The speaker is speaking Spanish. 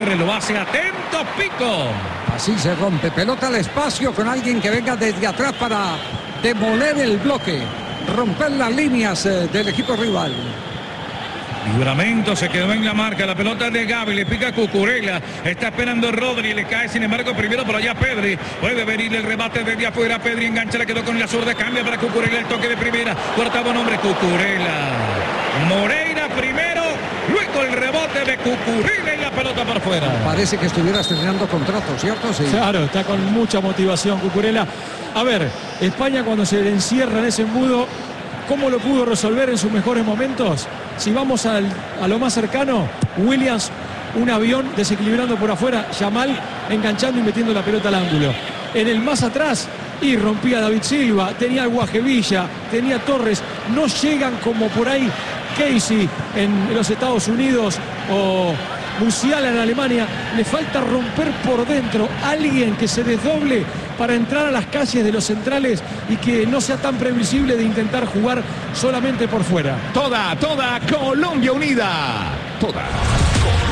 corre, lo hace atento Pico. Así se rompe, pelota al espacio con alguien que venga desde atrás para demoler el bloque, romper las líneas del equipo rival. Livramento se quedó en la marca, la pelota de Gavi, le pica Cucurella, está esperando Rodri, le cae sin embargo primero por allá Pedri, puede venir el rebate desde afuera, Pedri engancha, la quedó con la zurda, cambia para Cucurella, el toque de primera, cuartavo nombre Cucurella, Moreira primero, luego el rebote de Cucurella y la pelota por fuera. Parece que estuviera estrenando contrato, ¿cierto? Sí. Claro, está con mucha motivación Cucurella. A ver, España cuando se le encierra en ese embudo, ¿cómo lo pudo resolver en sus mejores momentos? Si vamos a lo más cercano, Williams, un avión desequilibrando por afuera, Yamal enganchando y metiendo la pelota al ángulo. En el más atrás, y rompía David Silva, tenía Guajevilla, tenía Torres, no llegan como por ahí Casey en los Estados Unidos o Musiala en Alemania. Le falta romper por dentro, alguien que se desdoble para entrar a las calles de los centrales y que no sea tan previsible de intentar jugar solamente por fuera. Toda Colombia unida. Toda.